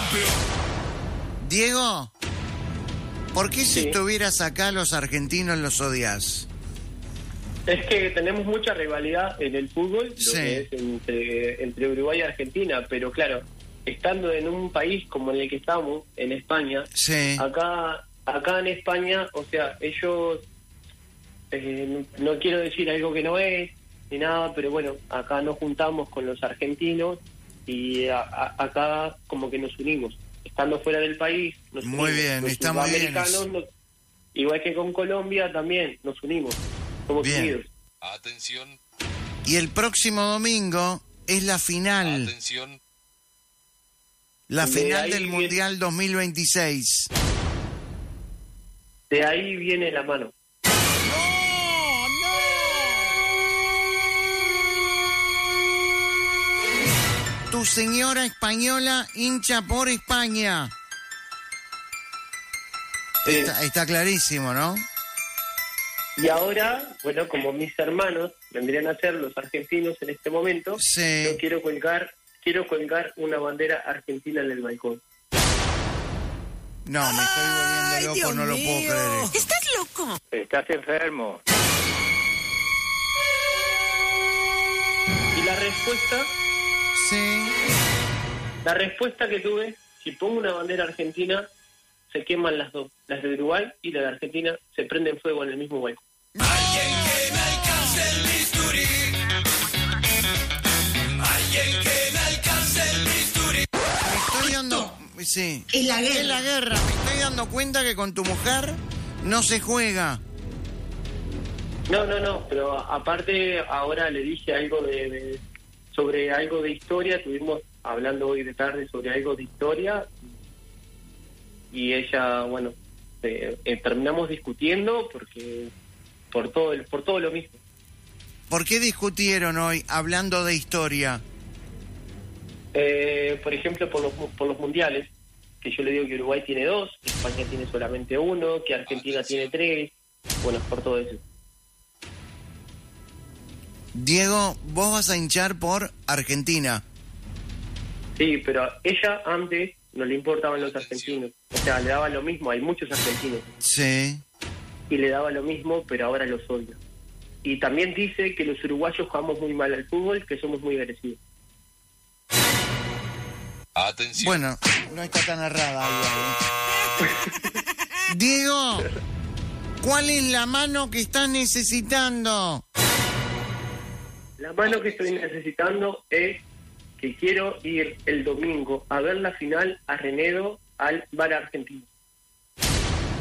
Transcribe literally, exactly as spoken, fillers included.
Diego, ¿por qué si Sí. estuvieras acá los argentinos los odias? Es que tenemos mucha rivalidad en el fútbol, lo Sí. que es entre, entre Uruguay y Argentina, pero claro, estando en un país como en el que estamos, en España, Sí. acá acá en España, o sea, ellos, eh, no, no quiero decir algo que no es, ni nada, pero bueno, acá nos juntamos con los argentinos y a- a- acá como que nos unimos. Estando fuera del país, nos Muy unimos. bien, Los está muy bien sudamericanos eso. nos- igual que con Colombia, también nos unimos. Somos Bien. unidos. Atención, Y el próximo domingo es la final, atención, la De final ahí del viene- Mundial dos mil veintiséis. De ahí viene la mano. Tu señora española hincha por España. Sí. Está, está clarísimo, ¿no? Y ahora, bueno, como mis hermanos vendrían a ser los argentinos en este momento, Sí. yo quiero colgar, quiero colgar una bandera argentina en el balcón. No, me estoy volviendo loco, no lo puedo creer. esto. ¿Estás loco? Estás enfermo. Y la respuesta, Sí. la respuesta que tuve, si pongo una bandera argentina, se queman las dos. Las de Uruguay y la de Argentina se prenden fuego en el mismo balcón. Me estoy dando... Sí. Es la guerra. Es la guerra. Me estoy dando cuenta que con tu mujer no se juega. No, no, no, pero aparte ahora le dije algo de, de- sobre algo de historia, estuvimos hablando hoy de tarde sobre algo de historia y ella, bueno, eh, eh, terminamos discutiendo porque por todo el, por todo lo mismo. ¿Por qué discutieron hoy hablando de historia? Eh, por ejemplo, por los, mu- por los mundiales, que yo le digo que Uruguay tiene dos, que España tiene solamente uno, que Argentina tiene tres, bueno, por todo eso. Diego, vos vas a hinchar por Argentina. Sí, pero ella antes no le importaban los argentinos, o sea, le daba lo mismo, hay muchos argentinos, Sí. y le daba lo mismo, pero ahora los odia. Y también dice que los uruguayos jugamos muy mal al fútbol, que somos muy agresivos. atención. Bueno, no está tan errada igual, ¿eh? Diego, ¿cuál es la mano que estás necesitando? La mano que estoy necesitando es que quiero ir el domingo a ver la final a Renedo al Bar Argentino.